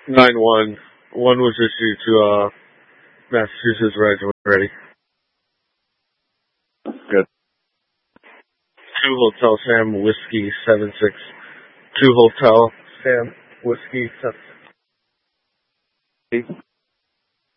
9-1. One was issued to Massachusetts Ready. Good. 2 Hotel Sam Whiskey 76. 2 Hotel Sam Whiskey 76.